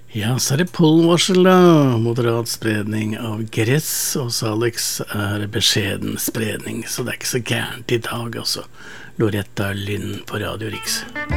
Ja, så er det pollenvarsel da, moderat spredning av gress, og så Alex er beskjeden spredning, så det er ikke så gærent i dag altså. Loretta Lynn på Radio Riks.